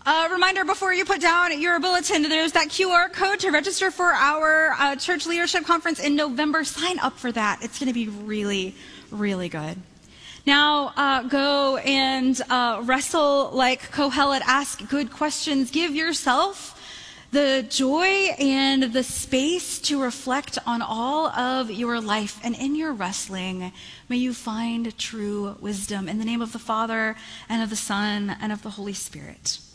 Reminder before you put down your bulletin, there's that QR code to register for our church leadership conference in November. Sign up for that. It's going to be really, really good. Now go and wrestle like Kohelet. Ask good questions. Give yourself the joy and the space to reflect on all of your life. And in your wrestling, may you find true wisdom. In the name of the Father, and of the Son, and of the Holy Spirit.